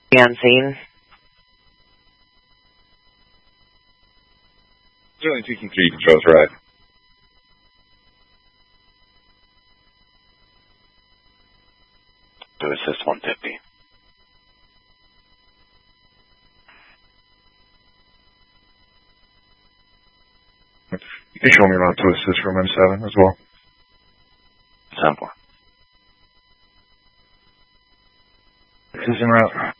On scene. 223 controls right. To assist 150. You can show me around to assist from M7 as well. 10-4. Assist en route.